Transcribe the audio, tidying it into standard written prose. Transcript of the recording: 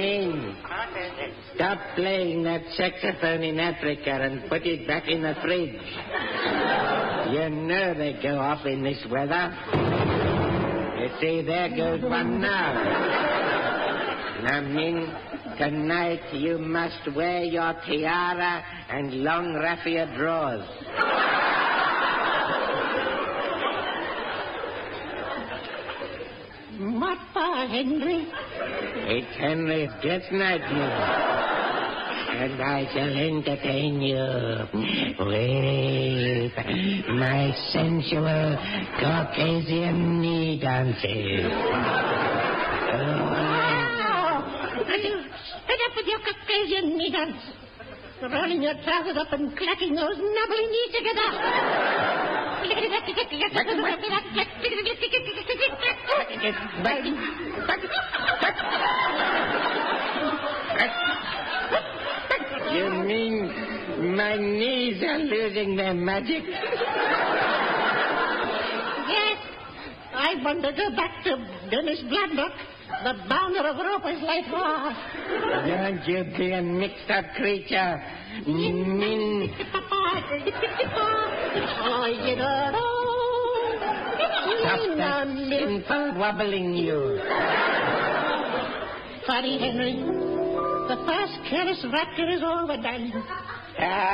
mean? Stop playing that saxophone in Africa and put it back in the fridge. You know they go off in this weather. You see, there goes one now. Now, Min, tonight you must wear your tiara and long raffia drawers. What for, Henry? It's Henry's guest night, Min. And I shall entertain you with my sensual Caucasian knee dances. Spit up with your Caucasian knee dance. Rolling your trousers up and clacking those knubbly knees together. You mean my knees are losing their magic? Yes. I want to go back to Dennis Bladnock, the bounder of Roper's Light Horse. Don't you be a mixed-up creature. Min. Stop that sinful wobbling, you. Sorry, Henry. The first careless rapture is over, darling.